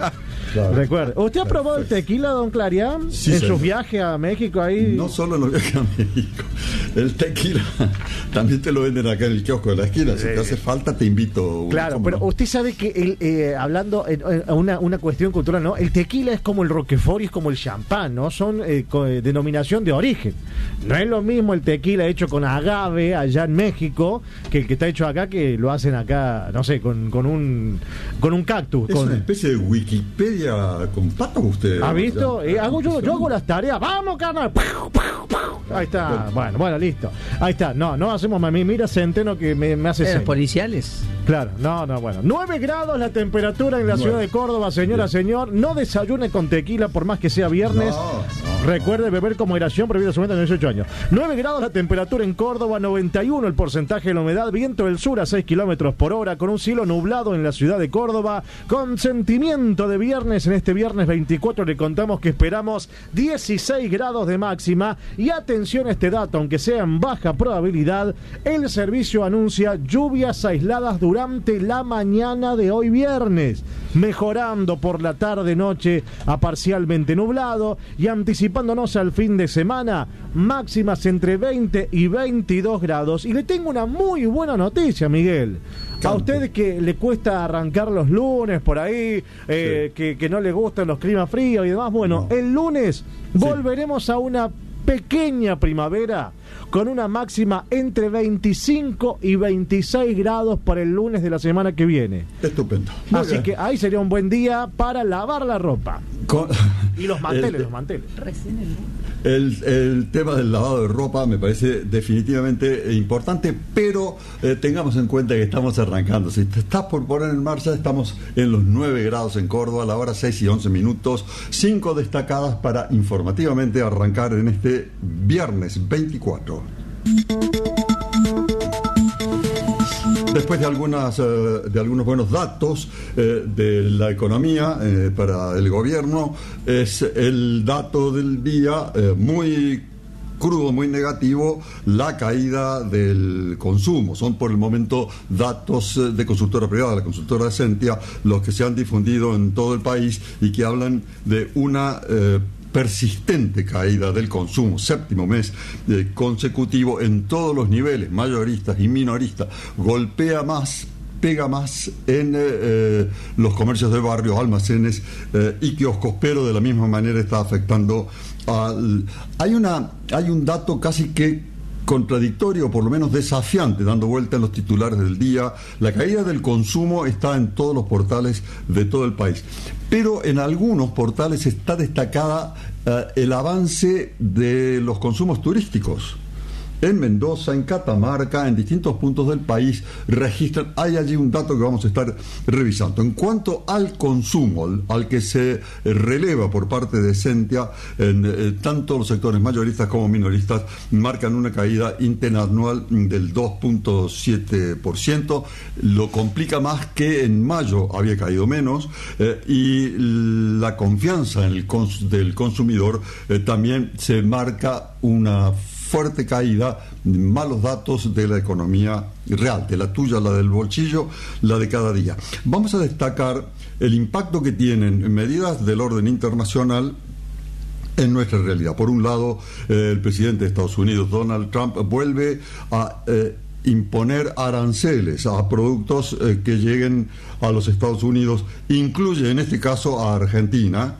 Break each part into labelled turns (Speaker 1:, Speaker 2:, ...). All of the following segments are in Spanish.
Speaker 1: Claro.
Speaker 2: Recuerde. ¿Usted ha probado el tequila, don Clarián?
Speaker 1: Sí,
Speaker 2: en
Speaker 1: señor.
Speaker 2: sus viajes a México ahí.
Speaker 1: No solo en los viajes a México. El tequila también te lo venden acá en el kiosco de la esquina. Si te hace falta, te invito.
Speaker 2: Claro, pero
Speaker 1: no.
Speaker 2: usted sabe que hablando en una cuestión cultural, ¿no? El tequila es como el Roquefort y es como el champán, ¿no? Son denominación de origen. No es lo mismo el tequila hecho con agave allá en México que el que está hecho acá, que lo hacen acá, no sé, con un cactus.
Speaker 1: Es
Speaker 2: con...
Speaker 1: una especie de Wikipedia con patas usted.
Speaker 2: ¿Ha visto?
Speaker 1: Ya.
Speaker 2: Yo hago las tareas. ¡Vamos, carnal! Ahí está. Bueno, listo. Ahí está. No hacemos mami. Mira Centeno que me hace señas.
Speaker 3: policiales.
Speaker 2: Claro, bueno. 9 grados la temperatura en la ciudad de Córdoba, señora, señor. No desayune con tequila por más que sea viernes. Recuerde beber con moderación, prohibido su venta en 18 años. 9 grados la temperatura en Córdoba, 91 el porcentaje de la humedad, viento del sur a 6 kilómetros por hora, con un cielo nublado en la ciudad de Córdoba, con sentimiento de viernes. En este viernes 24 le contamos que esperamos 16 grados de máxima. Y atención a este dato, aunque sea en baja probabilidad, el servicio anuncia lluvias aisladas durante la mañana de hoy viernes, mejorando por la tarde-noche a parcialmente nublado y anticipándonos al fin de semana, máximas entre 20 y 22 grados. Y le tengo una muy buena noticia, Miguel. A usted que le cuesta arrancar los lunes por ahí, que no le gustan los climas fríos y demás, bueno, el lunes volveremos a una pequeña primavera con una máxima entre 25 y 26 grados para el lunes de la semana que viene.
Speaker 1: Estupendo.
Speaker 2: Así que ahí sería un buen día para lavar la ropa. Y los manteles,
Speaker 3: Recién el
Speaker 1: El tema del lavado de ropa me parece definitivamente importante, pero tengamos en cuenta que estamos arrancando. Si te estás por poner en marcha, estamos en los 9 grados en Córdoba, a la hora 6 y 11 minutos. 5 destacadas para informativamente arrancar en este viernes 24. Después de algunos buenos datos de la economía para el gobierno, es el dato del día muy crudo, muy negativo, la caída del consumo. Son por el momento datos de consultora privada, la consultora Sentia, los que se han difundido en todo el país y que hablan de una persistente caída del consumo, 7º mes consecutivo en todos los niveles, mayoristas y minoristas. Golpea más, pega más en los comercios de barrio, almacenes y kioscos, pero de la misma manera está afectando hay un dato casi que contradictorio, por lo menos desafiante, dando vuelta en los titulares del día. La caída del consumo está en todos los portales de todo el país, pero en algunos portales está destacada el avance de los consumos turísticos. En Mendoza, en Catamarca, en distintos puntos del país registran, hay allí un dato que vamos a estar revisando. En cuanto al consumo, al que se releva por parte de Sentia, tanto los sectores mayoristas como minoristas marcan una caída interanual del 2.7%. Lo complica más que en mayo había caído menos, y la confianza en del consumidor también se marca una fuerte caída, malos datos de la economía real, de la tuya, la del bolsillo, la de cada día. Vamos a destacar el impacto que tienen medidas del orden internacional en nuestra realidad. Por un lado, el presidente de Estados Unidos, Donald Trump, vuelve a imponer aranceles a productos que lleguen a los Estados Unidos, incluye en este caso a Argentina.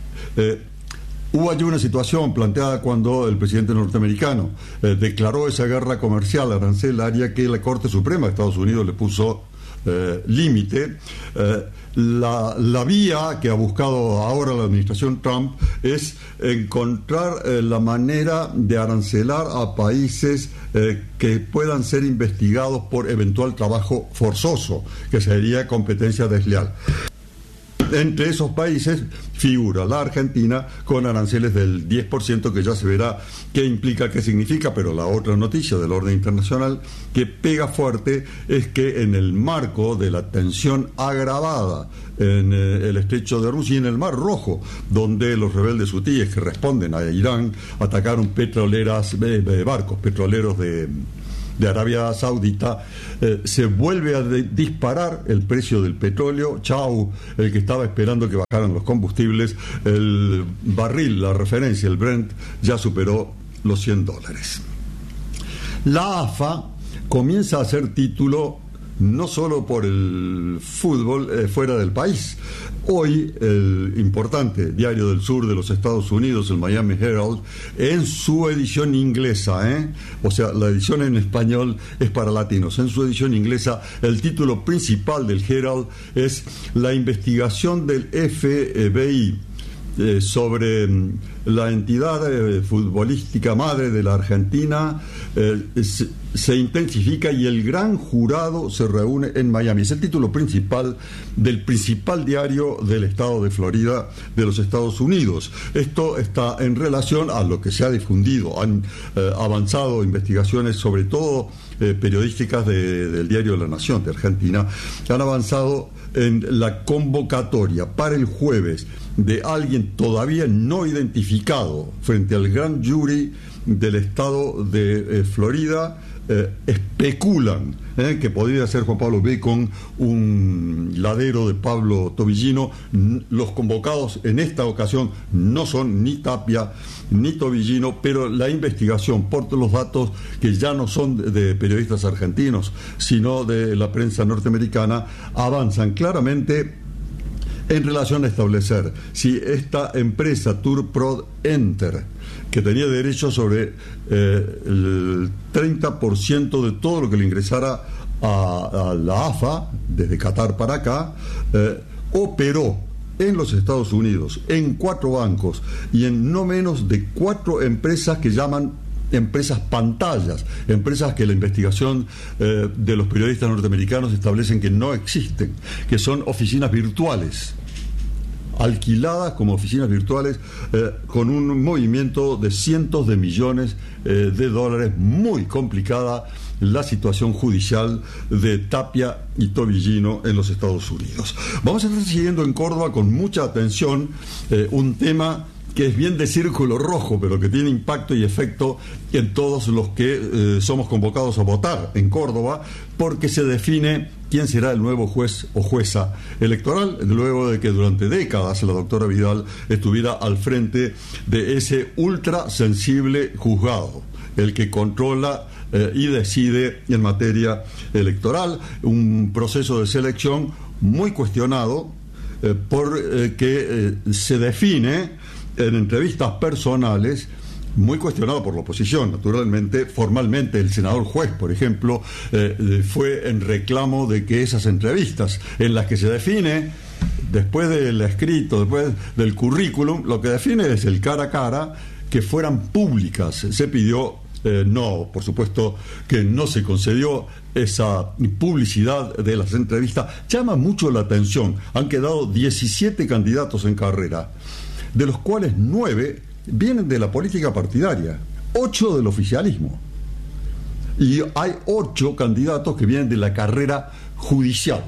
Speaker 1: Hubo allí una situación planteada cuando el presidente norteamericano declaró esa guerra comercial arancelaria que la Corte Suprema de Estados Unidos le puso límite. La vía que ha buscado ahora la administración Trump es encontrar la manera de arancelar a países que puedan ser investigados por eventual trabajo forzoso, que sería competencia desleal. Entre esos países figura la Argentina con aranceles del 10%, que ya se verá qué implica, qué significa. Pero la otra noticia del orden internacional que pega fuerte es que en el marco de la tensión agravada en el estrecho de Rusia y en el Mar Rojo, donde los rebeldes hutíes que responden a Irán atacaron barcos petroleros de de Arabia Saudita, se vuelve a disparar el precio del petróleo. Chau, el que estaba esperando que bajaran los combustibles, el barril, la referencia, el Brent, ya superó los $100. La AFA comienza a hacer título no solo por el fútbol fuera del país. Hoy el importante diario del sur de los Estados Unidos, el Miami Herald, en su edición inglesa, o sea, la edición en español es para latinos, en su edición inglesa el título principal del Herald es la investigación del FBI sobre la entidad futbolística madre de la Argentina se intensifica y el gran jurado se reúne en Miami. Es el título principal del principal diario del estado de Florida de los Estados Unidos. Esto está en relación a lo que se ha difundido. Han avanzado investigaciones, sobre todo periodísticas del diario La Nación de Argentina, han avanzado en la convocatoria para el jueves de alguien todavía no identificado frente al gran jury del estado de Florida. Especulan que podría ser Juan Pablo Bacon, un ladero de Pablo Tobillino. Los convocados en esta ocasión no son ni Tapia ni Tobillino, pero la investigación, por los datos que ya no son de periodistas argentinos, sino de la prensa norteamericana, avanzan claramente en relación a establecer si esta empresa Turprod Enter, que tenía derecho sobre el 30% de todo lo que le ingresara a la AFA, desde Qatar para acá, operó en los Estados Unidos, en 4 bancos y en no menos de 4 empresas que llaman empresas pantallas, empresas que la investigación de los periodistas norteamericanos establecen que no existen, que son oficinas virtuales, alquiladas como oficinas virtuales, con un movimiento de cientos de millones de dólares. Muy complicada la situación judicial de Tapia y Tobillino en los Estados Unidos. Vamos a estar siguiendo en Córdoba con mucha atención un tema que es bien de círculo rojo, pero que tiene impacto y efecto en todos los que somos convocados a votar en Córdoba, porque se define quién será el nuevo juez o jueza electoral, luego de que durante décadas la doctora Vidal estuviera al frente de ese ultra sensible juzgado, el que controla y decide en materia electoral. Un proceso de selección muy cuestionado porque se define en entrevistas personales, muy cuestionado por la oposición, naturalmente. Formalmente el senador Juez, por ejemplo, fue en reclamo de que esas entrevistas en las que se define, después del escrito, después del currículum, lo que define es el cara a cara, que fueran públicas. Se pidió, no, por supuesto que no se concedió esa publicidad de las entrevistas. Llama mucho la atención. Han quedado 17 candidatos en carrera, de los cuales 9 vienen de la política partidaria, 8 del oficialismo. Y hay 8 candidatos que vienen de la carrera judicial.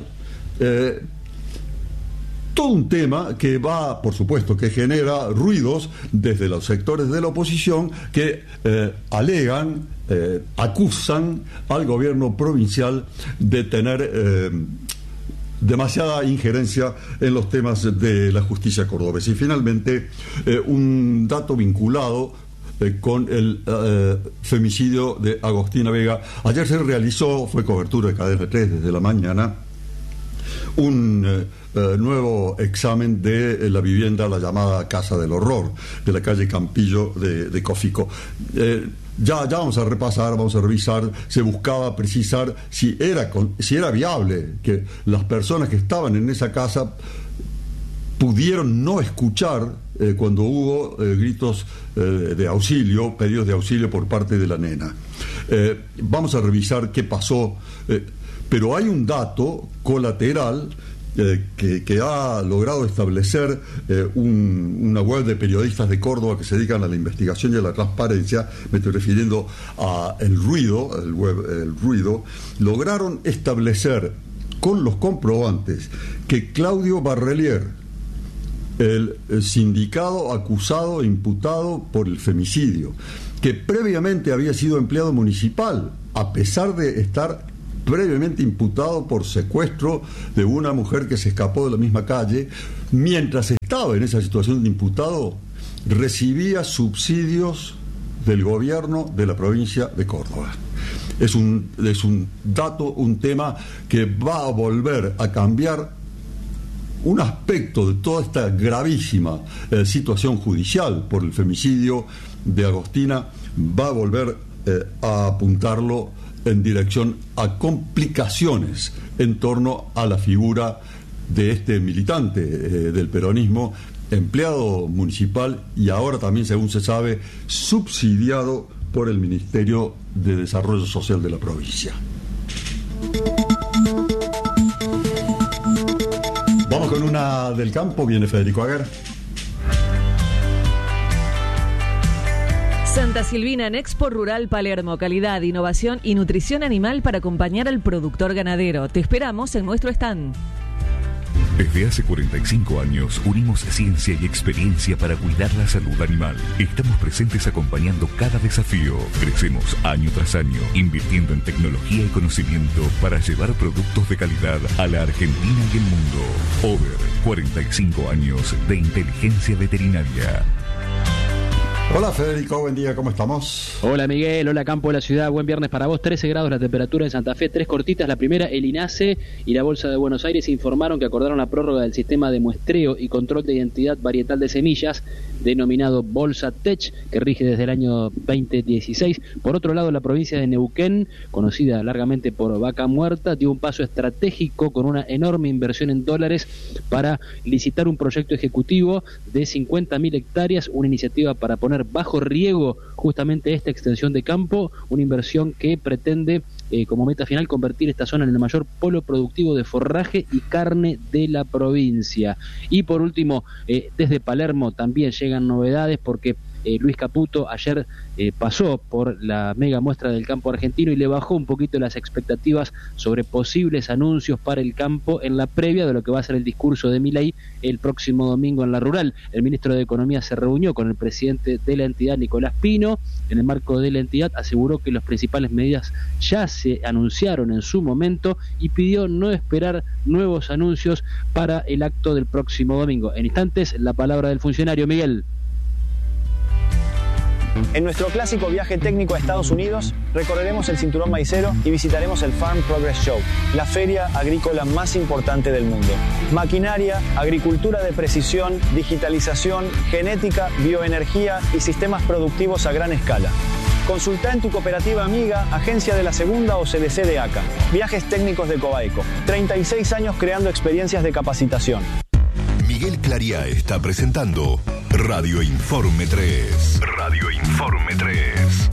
Speaker 1: Todo un tema que va, por supuesto, que genera ruidos desde los sectores de la oposición que alegan, acusan al gobierno provincial de tener demasiada injerencia en los temas de la justicia cordobesa. Y finalmente, un dato vinculado con el femicidio de Agostina Vega. Ayer se realizó, fue cobertura de Cadena 3 desde la mañana, un nuevo examen de la vivienda, la llamada Casa del Horror, de la calle Campillo de Cofico. Ya vamos a repasar, vamos a revisar. Se buscaba precisar si era viable que las personas que estaban en esa casa pudieron no escuchar cuando hubo gritos de auxilio, pedidos de auxilio por parte de la nena. Vamos a revisar qué pasó, pero hay un dato colateral que ha logrado establecer una web de periodistas de Córdoba que se dedican a la investigación y a la transparencia. Me estoy refiriendo a El Ruido, El Ruido. Lograron establecer con los comprobantes que Claudio Barrelier, el sindicado acusado, imputado por el femicidio, que previamente había sido empleado municipal, a pesar de estar previamente imputado por secuestro de una mujer que se escapó de la misma calle. Mientras estaba en esa situación de imputado, recibía subsidios del gobierno de la provincia de Córdoba. Es un dato, un tema que va a volver a cambiar un aspecto de toda esta gravísima situación judicial por el femicidio de Agostina. Va a volver a apuntarlo en dirección a complicaciones en torno a la figura de este militante del peronismo, empleado municipal y ahora también, según se sabe, subsidiado por el Ministerio de Desarrollo Social de la provincia. Vamos con una del campo, viene Federico Aguer.
Speaker 4: Santa Silvina en Expo Rural Palermo, calidad, innovación y nutrición animal para acompañar al productor ganadero. Te esperamos en nuestro stand.
Speaker 5: Desde hace 45 años unimos ciencia y experiencia para cuidar la salud animal. Estamos presentes acompañando cada desafío. Crecemos año tras año, invirtiendo en tecnología y conocimiento para llevar productos de calidad a la Argentina y el mundo. Over 45 años de inteligencia veterinaria.
Speaker 1: Hola Federico, buen día, ¿cómo estamos?
Speaker 6: Hola Miguel, hola campo de la ciudad, buen viernes para vos. 13 grados la temperatura en Santa Fe, 3 cortitas. La primera, el INASE y la Bolsa de Buenos Aires informaron que acordaron la prórroga del sistema de muestreo y control de identidad varietal de semillas, denominado Bolsa Tech, que rige desde el año 2016. Por otro lado, la provincia de Neuquén, conocida largamente por Vaca Muerta, dio un paso estratégico con una enorme inversión en dólares para licitar un proyecto ejecutivo de 50.000 hectáreas, una iniciativa para poner bajo riego justamente esta extensión de campo, una inversión que pretende como meta final convertir esta zona en el mayor polo productivo de forraje y carne de la provincia. Y por último, desde Palermo también llegan novedades porque Luis Caputo ayer pasó por la mega muestra del campo argentino y le bajó un poquito las expectativas sobre posibles anuncios para el campo en la previa de lo que va a ser el discurso de Milei el próximo domingo en la rural. El ministro de Economía se reunió con el presidente de la entidad, Nicolás Pino. En el marco de la entidad aseguró que las principales medidas ya se anunciaron en su momento y pidió no esperar nuevos anuncios para el acto del próximo domingo. En instantes, la palabra del funcionario. Miguel.
Speaker 7: En nuestro clásico viaje técnico a Estados Unidos, recorreremos el cinturón maicero y visitaremos el Farm Progress Show, la feria agrícola más importante del mundo. Maquinaria, agricultura de precisión, digitalización, genética, bioenergía y sistemas productivos a gran escala. Consulta en tu cooperativa amiga, agencia de la Segunda o CDC de ACA. Viajes técnicos de Coaico. 36 años creando experiencias de capacitación.
Speaker 5: Miguel Clariá está presentando Radio Informe 3. Radio Informe 3.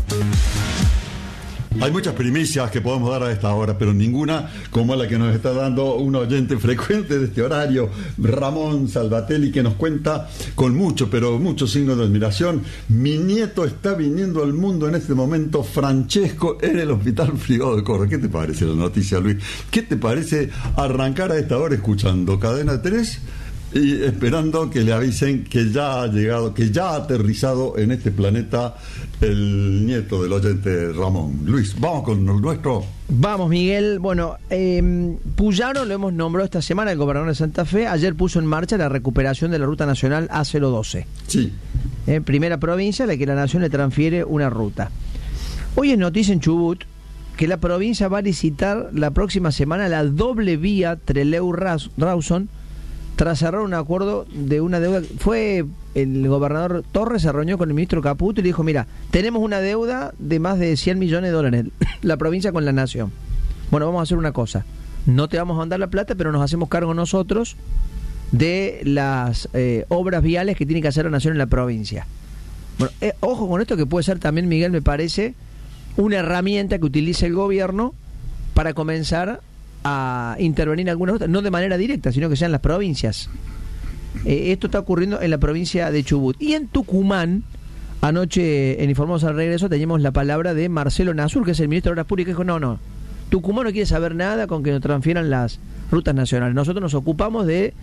Speaker 1: Hay muchas primicias que podemos dar a esta hora, pero ninguna como la que nos está dando un oyente frecuente de este horario, Ramón Salvatelli, que nos cuenta con mucho, pero mucho signo de admiración: mi nieto está viniendo al mundo en este momento, Francesco, en el Hospital Privado de Córdoba. ¿Qué te parece la noticia, Luis? ¿Qué te parece arrancar a esta hora escuchando Cadena 3 y esperando que le avisen que ya ha llegado, que ya ha aterrizado en este planeta el nieto del oyente Ramón? Luis, vamos con el nuestro.
Speaker 8: Vamos, Miguel. Bueno, Puyaro lo hemos nombrado esta semana, el gobernador de Santa Fe. Ayer puso en marcha la recuperación de la ruta nacional A012.
Speaker 1: Sí.
Speaker 8: Primera provincia a la que la nación le transfiere una ruta. Hoy es noticia en Chubut que la provincia va a licitar la próxima semana la doble vía Trelew-Rawson, tras cerrar un acuerdo de una deuda. Fue el gobernador Torres, se reunió con el ministro Caputo y le dijo: mira, tenemos una deuda de más de 100 millones de dólares, la provincia con la nación. Bueno, vamos a hacer una cosa, no te vamos a mandar la plata, pero nos hacemos cargo nosotros de las obras viales que tiene que hacer la nación en la provincia. Bueno, ojo con esto, que puede ser también, Miguel, me parece, una herramienta que utilice el gobierno para comenzar a intervenir en algunas otras, no de manera directa, sino que sean las provincias. Esto está ocurriendo en la provincia de Chubut. Y en Tucumán, anoche en Informamos al Regreso teníamos la palabra de Marcelo Nasur, que es el ministro de Obras Públicas, que dijo: no, Tucumán no quiere saber nada con que nos transfieran las rutas nacionales. Nosotros nos ocupamos de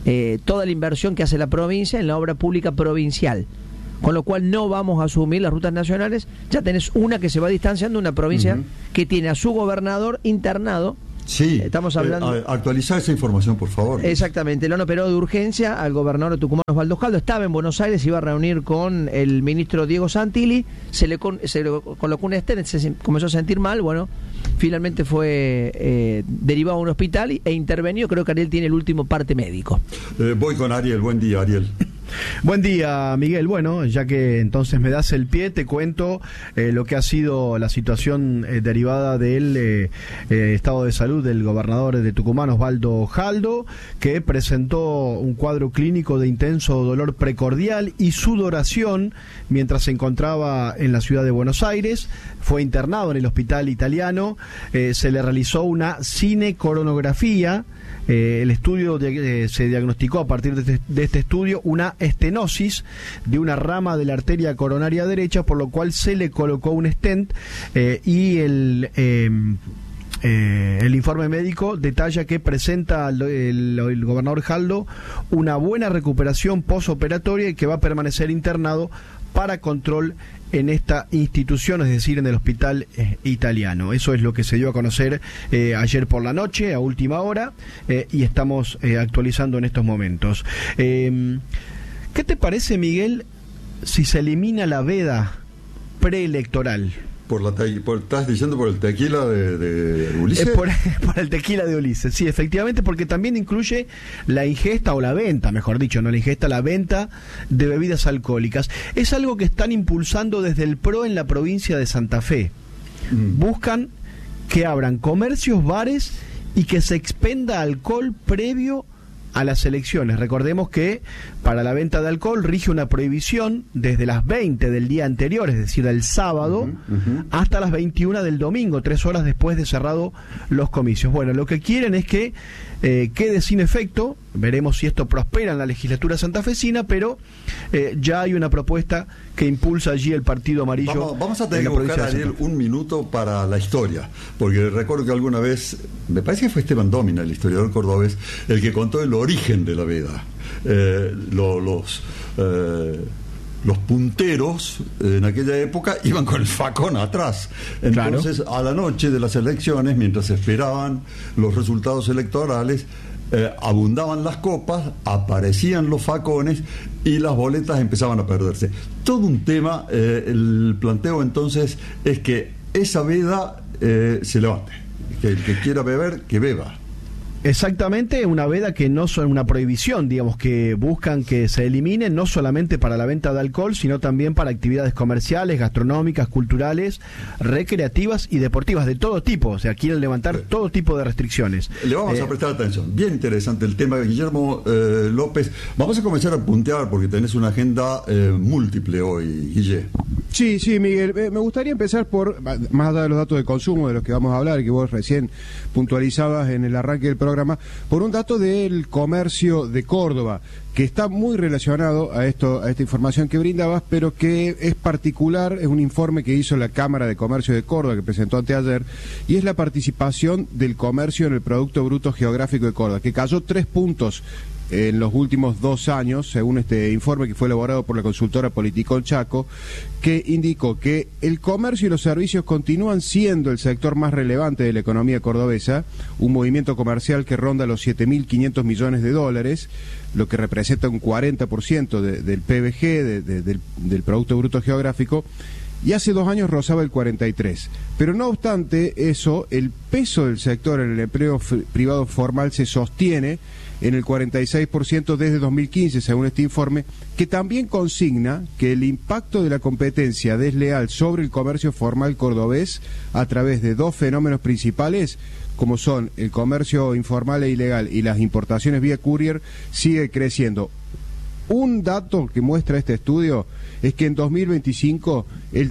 Speaker 8: toda la inversión que hace la provincia en la obra pública provincial. Con lo cual no vamos a asumir las rutas nacionales. Ya tenés una que se va distanciando, una provincia que tiene a su gobernador internado.
Speaker 1: Sí,
Speaker 8: estamos hablando.
Speaker 1: Actualizar esa información, por favor.
Speaker 8: Exactamente, lo han operado de urgencia al gobernador de Tucumán, Osvaldo Jaldo. Estaba en Buenos Aires, iba a reunir con el ministro Diego Santilli. Se le colocó un stent, se comenzó a sentir mal. Bueno, finalmente fue derivado a un hospital e intervenido. Creo que Ariel tiene el último parte médico.
Speaker 1: Voy con Ariel. Buen día, Ariel.
Speaker 9: Buen día, Miguel. Bueno, ya que entonces me das el pie, te cuento lo que ha sido la situación derivada del estado de salud del gobernador de Tucumán, Osvaldo Jaldo, que presentó un cuadro clínico de intenso dolor precordial y sudoración mientras se encontraba en la ciudad de Buenos Aires. Fue internado en el hospital italiano, se le realizó una cinecoronografía. El estudio se diagnosticó a partir de este estudio una estenosis de una rama de la arteria coronaria derecha, por lo cual se le colocó un stent y el informe médico detalla que presenta el gobernador Jaldo una buena recuperación posoperatoria y que va a permanecer internado para control en esta institución, es decir, en el hospital italiano. Eso es lo que se dio a conocer ayer por la noche, a última hora, y estamos actualizando en estos momentos. ¿Qué te parece, Miguel, si se elimina la veda preelectoral?
Speaker 1: ¿Estás diciendo por el tequila de Ulises?
Speaker 9: Por el tequila de Ulises, sí, efectivamente, porque también incluye la ingesta o la venta, mejor dicho, no la ingesta, la venta de bebidas alcohólicas. Es algo que están impulsando desde el PRO en la provincia de Santa Fe. Buscan que abran comercios, bares y que se expenda alcohol previo a las elecciones. Recordemos que para la venta de alcohol rige una prohibición desde las 20 del día anterior, es decir, el sábado, hasta las 21 del domingo, 3 horas después de cerrado los comicios. Bueno, lo que quieren es que quede sin efecto. Veremos si esto prospera en la legislatura santafesina, pero ya hay una propuesta que impulsa allí el Partido Amarillo.
Speaker 1: Vamos a tener que buscar, Ariel, un minuto para la historia, porque recuerdo que alguna vez, me parece que fue Esteban Dómina, el historiador cordobés, el que contó el origen de la veda. Los punteros en aquella época iban con el facón atrás. Entonces, a la noche de las elecciones, mientras esperaban los resultados electorales, abundaban las copas, aparecían los facones y las boletas empezaban a perderse. Todo un tema. El planteo entonces es que esa veda se levante, que el que quiera beber, que beba.
Speaker 9: Exactamente, una veda que no son una prohibición, digamos, que buscan que se elimine no solamente para la venta de alcohol, sino también para actividades comerciales, gastronómicas, culturales, recreativas y deportivas de todo tipo. O sea, quieren levantar todo tipo de restricciones. Le vamos
Speaker 1: a prestar atención. Bien interesante el tema, Guillermo López. Vamos a comenzar a puntear porque tenés una agenda múltiple hoy, Guille.
Speaker 10: Sí, Miguel. Me gustaría empezar por, más allá de los datos de consumo de los que vamos a hablar, que vos recién puntualizabas en el arranque del programa, por un dato del comercio de Córdoba, que está muy relacionado a esta información que brindabas, pero que es particular. Es un informe que hizo la Cámara de Comercio de Córdoba, que presentó anteayer, y es la participación del comercio en el Producto Bruto Geográfico de Córdoba, que cayó 3 puntos en los últimos 2 años, según este informe que fue elaborado por la consultora Politicón Chaco, que indicó que el comercio y los servicios continúan siendo el sector más relevante de la economía cordobesa, un movimiento comercial que ronda los 7.500 millones de dólares, lo que representa un 40% del PBG, del Producto Bruto Geográfico, y hace 2 años rozaba el 43%. Pero no obstante eso, el peso del sector en el empleo privado formal se sostiene en el 46% desde 2015, según este informe, que también consigna que el impacto de la competencia desleal sobre el comercio formal cordobés, a través de 2 fenómenos principales, como son el comercio informal e ilegal y las importaciones vía courier, sigue creciendo. Un dato que muestra este estudio es que en 2025 el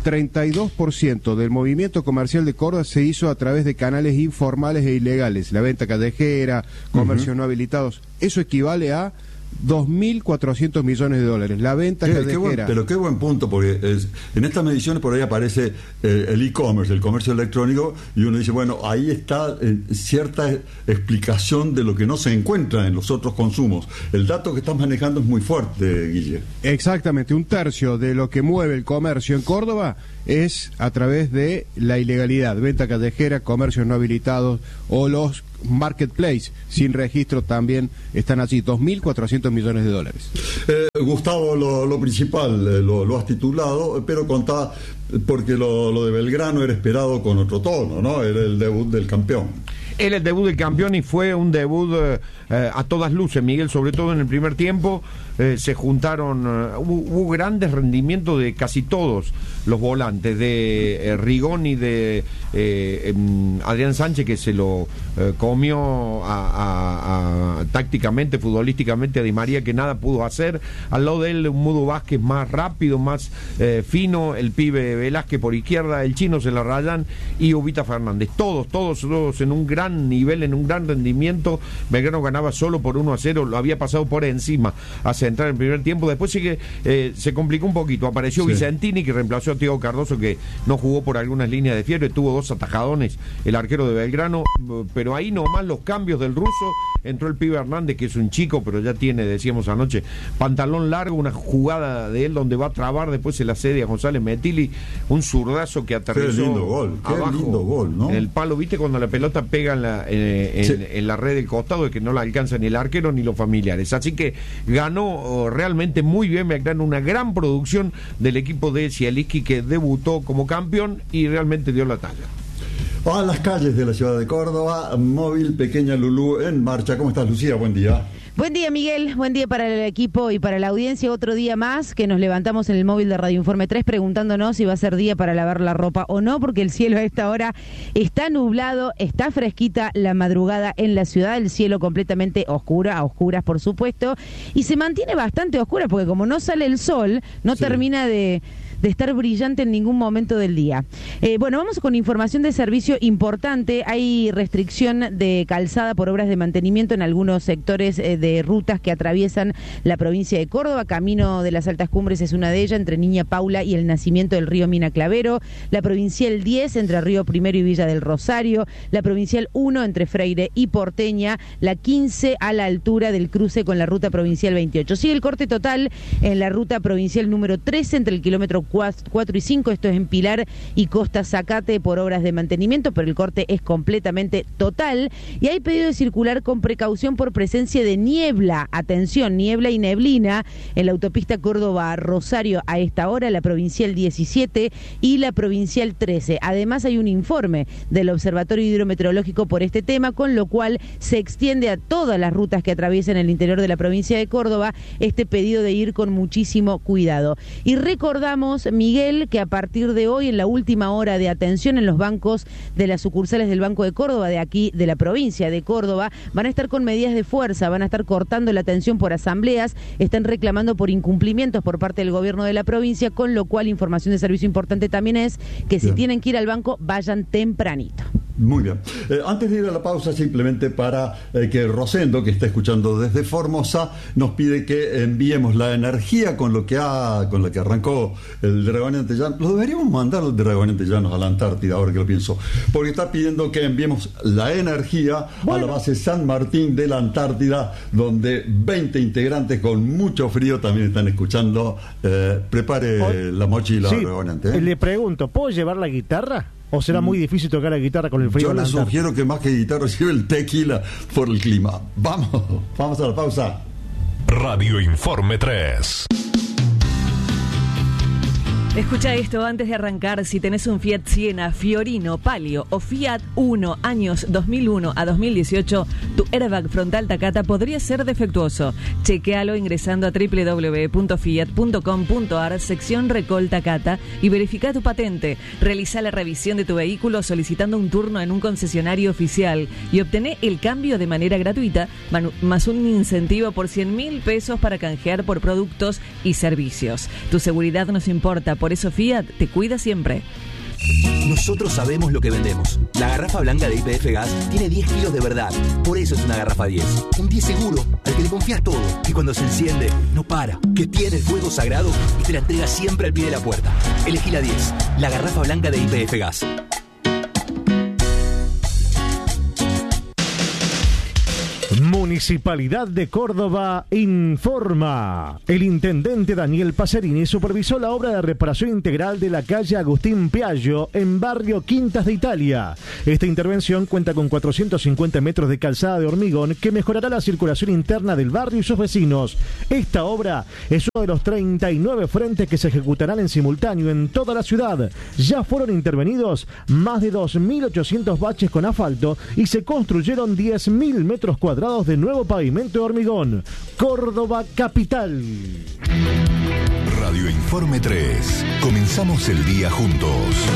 Speaker 10: 32% del movimiento comercial de Córdoba se hizo a través de canales informales e ilegales, la venta callejera, comercios no habilitados. Eso equivale a 2.400 millones de dólares. La venta callejera.
Speaker 1: Pero qué buen punto, porque en estas mediciones por ahí aparece el e-commerce, el comercio electrónico, y uno dice, bueno, ahí está cierta explicación de lo que no se encuentra en los otros consumos. El dato que estás manejando es muy fuerte, Guille.
Speaker 10: Exactamente, 1/3 de lo que mueve el comercio en Córdoba es a través de la ilegalidad, venta callejera, comercios no habilitados o los marketplace sin registro también están allí, 2.400 millones de dólares.
Speaker 1: Gustavo, lo principal lo has titulado, pero contá, porque lo de Belgrano era esperado con otro tono, ¿no? Era el debut del campeón.
Speaker 11: Era el debut del campeón y fue un debut a todas luces, Miguel, sobre todo en el primer tiempo. Se juntaron, hubo grandes rendimientos de casi todos los volantes, de Rigón y de Adrián Sánchez, que se lo comió tácticamente, futbolísticamente a Di María, que nada pudo hacer. Al lado de él un Mudo Vázquez más rápido, más fino, el pibe Velázquez por izquierda, el chino se la rayan y Ubita Fernández, todos en un gran nivel, en un gran rendimiento. Belgrano ganaba solo por 1-0, lo había pasado por encima hacia entrar en el primer tiempo. Después sí que se complicó un poquito, apareció Vicentini, que reemplazó a Thiago Cardoso, que no jugó por algunas líneas de fiebre, tuvo 2 atajadones el arquero de Belgrano, pero ahí nomás los cambios del ruso. Entró el pibe Hernández, que es un chico, pero ya tiene, decíamos anoche, pantalón largo, una jugada de él donde va a trabar, después se la cede a González Metili, un zurdazo que aterrizó.
Speaker 1: Qué lindo gol, ¿no?
Speaker 11: En el palo, ¿viste? Cuando la pelota pega en la red del costado, de que no la alcanza ni el arquero ni los familiares. Así que ganó realmente muy bien Belgrano, una gran producción del equipo de Zielinski, que debutó como campeón y realmente dio la talla.
Speaker 1: A las calles de la ciudad de Córdoba, móvil Pequeña Lulú en marcha. ¿Cómo estás, Lucía? Buen día.
Speaker 12: Buen día, Miguel. Buen día para el equipo y para la audiencia. Otro día más que nos levantamos en el móvil de Radio Informe 3 preguntándonos si va a ser día para lavar la ropa o no, porque el cielo a esta hora está nublado, está fresquita la madrugada en la ciudad, el cielo completamente oscura, a oscuras por supuesto, y se mantiene bastante oscura porque como no sale el sol, no termina de estar brillante en ningún momento del día. Bueno, vamos con información de servicio importante. Hay restricción de calzada por obras de mantenimiento en algunos sectores de rutas que atraviesan la provincia de Córdoba. Camino de las Altas Cumbres es una de ellas, entre Niña Paula y el nacimiento del río Mina Clavero. La provincial 10 entre Río Primero y Villa del Rosario. La provincial 1 entre Freire y Porteña. La 15 a la altura del cruce con la ruta provincial 28. Sigue el corte total en la ruta provincial número 13 entre el kilómetro 4 y 5, esto es en Pilar y Costa Zacate por obras de mantenimiento, pero el corte es completamente total y hay pedido de circular con precaución por presencia de niebla. Atención, niebla y neblina en la autopista Córdoba-Rosario a esta hora, la provincial 17 y la provincial 13. Además hay un informe del Observatorio Hidrometeorológico por este tema, con lo cual se extiende a todas las rutas que atraviesan el interior de la provincia de Córdoba este pedido de ir con muchísimo cuidado. Y recordamos, Miguel, que a partir de hoy, en la última hora de atención en los bancos de las sucursales del Banco de Córdoba, de aquí, de la provincia de Córdoba, van a estar con medidas de fuerza, van a estar cortando la atención por asambleas, están reclamando por incumplimientos por parte del gobierno de la provincia, con lo cual información de servicio importante también es que si tienen que ir al banco, vayan tempranito.
Speaker 1: Muy bien. Antes de ir a la pausa, simplemente para que Rosendo, que está escuchando desde Formosa, nos pide que enviemos la energía con la que arrancó el Dragón Antellanos. Lo deberíamos mandar al Dragón Antellanos a la Antártida, ahora que lo pienso, porque está pidiendo que enviemos la energía a la base San Martín de la Antártida, donde 20 integrantes con mucho frío también están escuchando. Prepare la mochila, Dragón Antellanos.
Speaker 2: Le pregunto, ¿puedo llevar la guitarra? ¿O será muy difícil tocar la guitarra con el frío?
Speaker 1: Yo le sugiero que más que guitarra lleve el tequila por el clima. Vamos a la pausa.
Speaker 5: Radio Informe 3.
Speaker 4: Escucha esto antes de arrancar. Si tenés un Fiat Siena, Fiorino, Palio o Fiat Uno, años 2001 a 2018, tu airbag frontal Takata podría ser defectuoso. Chequealo ingresando a www.fiat.com.ar, sección Recol Takata, y verifica tu patente. Realiza la revisión de tu vehículo solicitando un turno en un concesionario oficial y obtené el cambio de manera gratuita, más un incentivo por 100.000 pesos para canjear por productos y servicios. Tu seguridad nos importa. Por eso Fiat te cuida siempre.
Speaker 13: Nosotros sabemos lo que vendemos. La garrafa blanca de YPF Gas tiene 10 kilos de verdad. Por eso es una garrafa 10. Un 10 seguro, al que le confías todo. Que cuando se enciende, no para. Que tiene el fuego sagrado y te la entrega siempre al pie de la puerta. Elegí la 10. La garrafa blanca de YPF Gas.
Speaker 2: Municipalidad de Córdoba informa. El intendente Daniel Pacerini supervisó la obra de reparación integral de la calle Agustín Piaggio en barrio Quintas de Italia. Esta intervención cuenta con 450 metros de calzada de hormigón que mejorará la circulación interna del barrio y sus vecinos. Esta obra es uno de los 39 frentes que se ejecutarán en simultáneo en toda la ciudad. Ya fueron intervenidos más de 2.800 baches con asfalto y se construyeron 10.000 metros cuadrados de nuevo pavimento de hormigón. Córdoba capital.
Speaker 5: Radio Informe 3. Comenzamos el día juntos.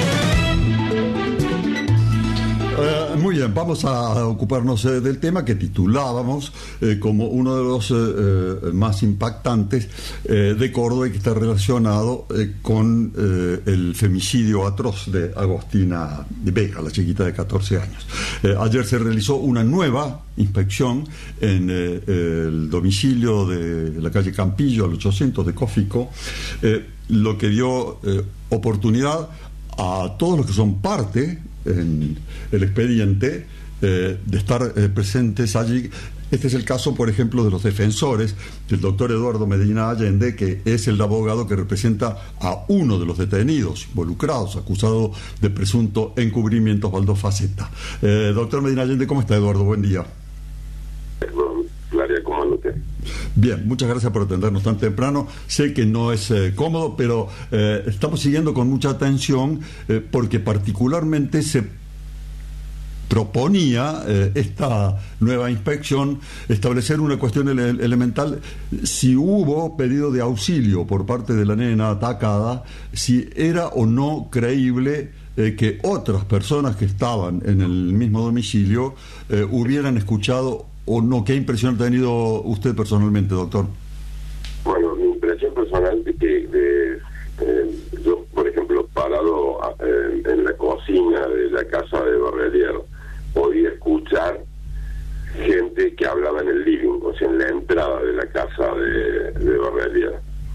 Speaker 1: Muy bien, vamos a ocuparnos del tema que titulábamos como uno de los más impactantes de Córdoba y que está relacionado con el femicidio atroz de Agostina Vega, la chiquita de 14 años. Ayer se realizó una nueva inspección en el domicilio de la calle Campillo, al 800 de Cófico, lo que dio oportunidad a todos los que son parte en el expediente de estar presentes allí. Este es el caso, por ejemplo, de los defensores del doctor Eduardo Medina Allende, que es el abogado que representa a uno de los detenidos involucrados, acusado de presunto encubrimiento, Osvaldo Faceta. Doctor Medina Allende, ¿cómo está, Eduardo? Buen día.
Speaker 14: Claria, ¿cómo anda usted?
Speaker 1: Bien, muchas gracias por atendernos tan temprano. Sé que no es cómodo, pero estamos siguiendo con mucha atención porque particularmente se proponía esta nueva inspección establecer una cuestión elemental: si hubo pedido de auxilio por parte de la nena atacada, si era o no creíble que otras personas que estaban en el mismo domicilio hubieran escuchado o no. ¿Qué impresión ha tenido usted personalmente, doctor?
Speaker 14: Bueno, mi impresión personal es que yo, por ejemplo, parado en la cocina de la casa de Barrelier, podía escuchar gente que hablaba en el living, o sea, en la entrada de la casa de Barrelier.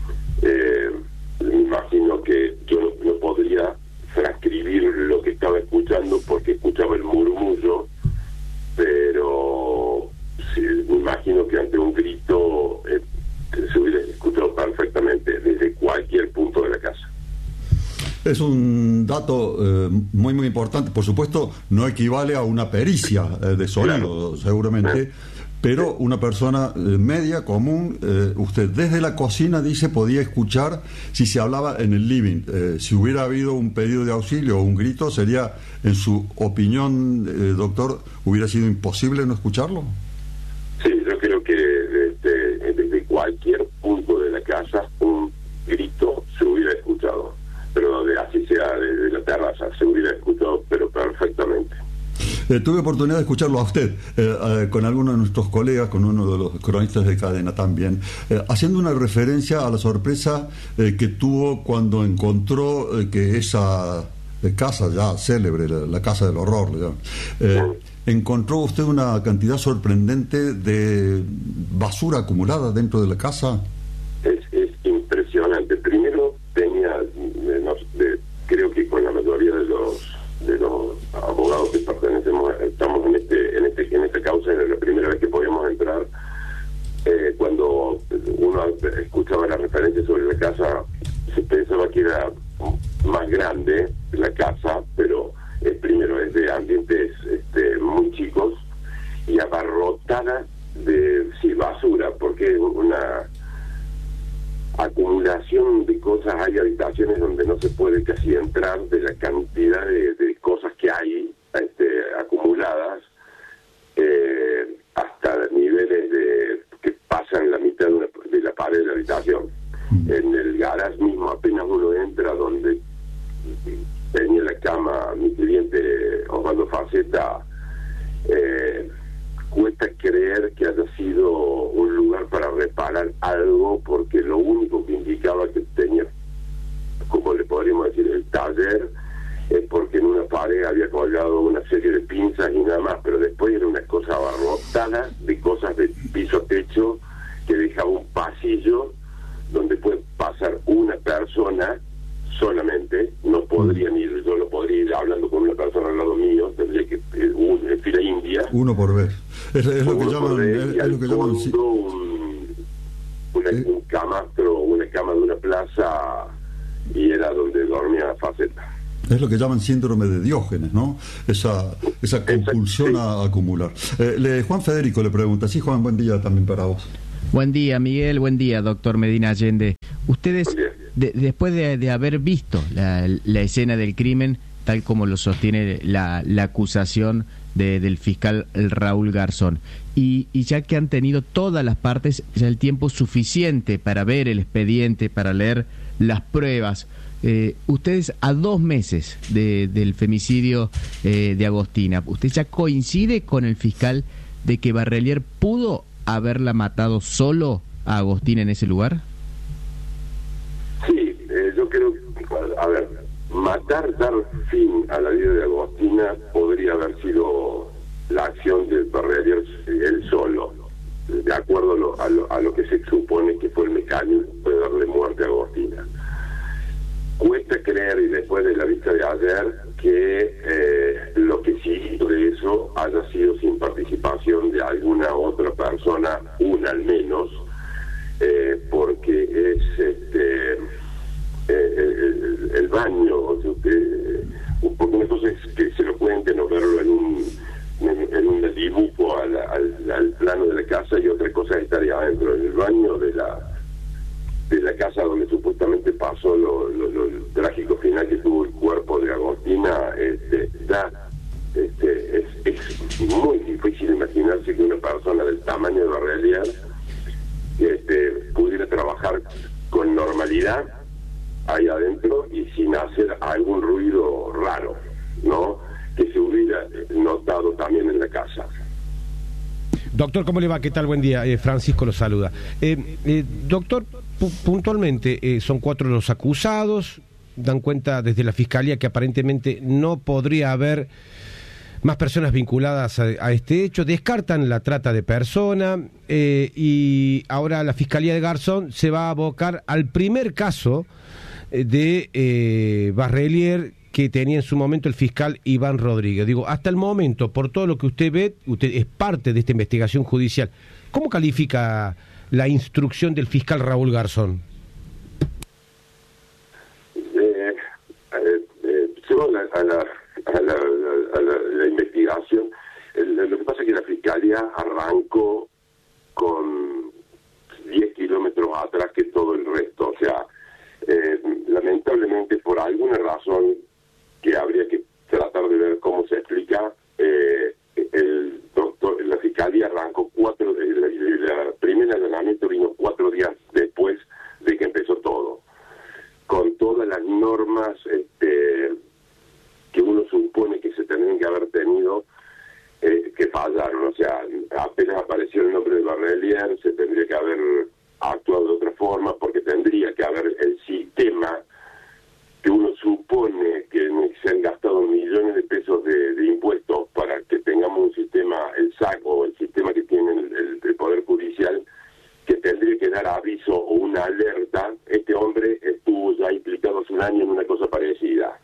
Speaker 14: Me imagino que yo no podría transcribir lo que estaba escuchando porque escuchaba el murmullo, pero sí, me imagino que ante un grito se hubiera escuchado perfectamente desde cualquier punto de la casa.
Speaker 1: Es un dato muy muy importante. Por supuesto, no equivale a una pericia de sonido, claro, seguramente, pero una persona media, común, usted desde la cocina, dice, podía escuchar si se hablaba en el living. Si hubiera habido un pedido de auxilio o un grito, sería, en su opinión, doctor, ¿hubiera sido imposible no escucharlo?
Speaker 14: Sí, yo creo que desde cualquier punto de la casa un grito se hubiera escuchado, pero así sea desde la terraza, se hubiera escuchado, pero perfectamente.
Speaker 1: Tuve oportunidad de escucharlo a usted, con algunos de nuestros colegas, con uno de los cronistas de cadena también, haciendo una referencia a la sorpresa que tuvo cuando encontró que esa casa ya célebre, la casa del horror, ¿encontró usted una cantidad sorprendente de basura acumulada dentro de la casa?
Speaker 14: Es impresionante. Primero tenía, creo que con la mayoría de los abogados que pertenecemos, estamos en esta causa, era la primera vez que podíamos entrar. Cuando uno escuchaba las referencias sobre la casa, se pensaba que era más grande la casa, pero primero es de ambientes muy chicos y abarrotada de basura, porque una acumulación de cosas. Hay habitaciones donde no se puede casi entrar de la cantidad de cosas que hay acumuladas, hasta niveles que pasan la mitad de la pared de la habitación. En el garage mismo, apenas uno entra, donde tenía la cama mi cliente Osvaldo Faceta, cuesta creer que haya sido un lugar para reparar algo, porque lo único que indicaba que tenía, como le podríamos decir, el taller, porque en una pared había colgado una serie de pinzas y nada más, pero después era una cosa abarrotada de cosas de piso a techo que dejaba un pasillo donde puede pasar una persona solamente. No podrían ir, yo no podría ir hablando con una persona al lado mío, tendría que en fila india.
Speaker 1: Uno por vez. Es lo que llaman,
Speaker 14: un camastro, una cama de una plaza, y era donde dormía Faceta.
Speaker 1: Es lo que llaman síndrome de Diógenes, ¿no? Esa compulsión a acumular. Juan Federico le pregunta. Sí, Juan, buen día también para vos.
Speaker 15: Buen día, Miguel. Buen día, doctor Medina Allende. Ustedes, después de haber visto la escena del crimen, tal como lo sostiene la acusación del fiscal Raúl Garzón, y ya que han tenido todas las partes, ya el tiempo suficiente para ver el expediente, para leer las pruebas, ustedes a 2 meses del femicidio de Agostina, ¿usted ya coincide con el fiscal de que Barrelier pudo haberla matado solo a Agostina en ese lugar?
Speaker 14: Sí, yo creo que, a ver, dar fin a la vida de Agostina podría haber sido la acción de Barrelier él solo, de acuerdo a lo que se supone que fue el mecanismo de darle muerte a Agostina. Cuesta creer, y después de la vista de ayer, que lo que sí de eso haya sido sin participación de alguna otra persona, una al menos, porque es el baño, porque una cosa es que se lo cuenten o verlo en un dibujo al plano de la casa, y otra cosa es estar ahí adentro, en el baño de la casa donde supuestamente pasó lo trágico final que tuvo el cuerpo de Agostina. Es muy difícil imaginarse que una persona del tamaño de Barrelier pudiera trabajar con normalidad ahí adentro y sin hacer algún ruido raro, ¿no? Que se hubiera notado también en la casa.
Speaker 11: Doctor, ¿cómo le va? ¿Qué tal? Buen día. Francisco lo saluda. Doctor, puntualmente, son 4 los acusados, dan cuenta desde la Fiscalía que aparentemente no podría haber más personas vinculadas a este hecho, descartan la trata de personas, y ahora la Fiscalía de Garzón se va a abocar al primer caso de Barrelier que tenía en su momento el fiscal Iván Rodríguez. Digo, hasta el momento, por todo lo que usted ve, usted es parte de esta investigación judicial. ¿Cómo califica la instrucción del fiscal Raúl Garzón?
Speaker 14: Según la investigación, lo que pasa es que la Fiscalía arrancó con 10 kilómetros atrás que todo el resto. O sea, lamentablemente, por alguna razón que habría que tratar de ver cómo se explica, la Fiscalía arrancó la primera allanamiento vino 4 días después de que empezó todo, con todas las normas que uno supone que se tendrían que haber tenido, que fallaron. O sea, apenas apareció el nombre de Barrelier, se tendría que haber actuado de otra forma, porque tendría que haber el sistema que uno supone que se han gastado millones de pesos de impuestos para que tengamos un sistema, el SAC o el sistema que tiene el Poder Judicial, que tendría que dar aviso o una alerta. Este hombre estuvo ya implicado hace un año en una cosa parecida.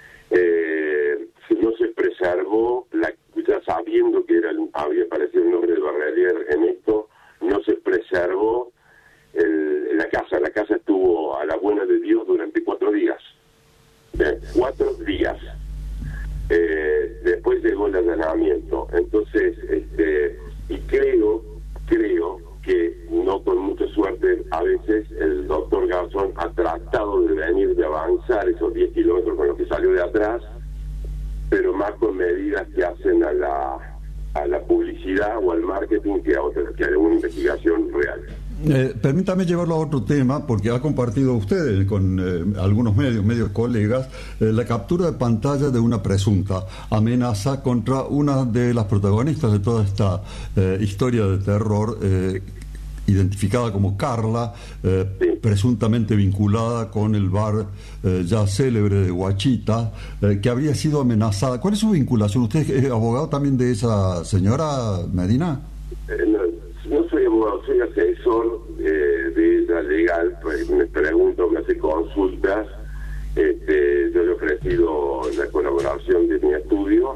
Speaker 14: No se preservó, ya sabiendo que había aparecido el nombre de Barrelier en esto, no se preservó la casa. La casa estuvo a la buena de Dios durante 4 días. 4 días. Después llegó el allanamiento. Entonces, y creo que no con mucha suerte, a veces el doctor Garzón ha tratado de avanzar esos 10 kilómetros con lo que salió de atrás, pero más con medidas que hacen a la publicidad o al marketing que a una investigación real.
Speaker 1: Permítame llevarlo a otro tema, porque ha compartido usted con algunos medios colegas, la captura de pantalla de una presunta amenaza contra una de las protagonistas de toda esta historia de terror, identificada como Carla, presuntamente vinculada con el bar ya célebre de Huachita, que habría sido amenazada. ¿Cuál es su vinculación? ¿Usted es abogado también de esa señora, Medina?
Speaker 14: No soy abogado, soy asesor de ella legal, pues me pregunto, me hace consultas. Yo le he ofrecido la colaboración de mi estudio,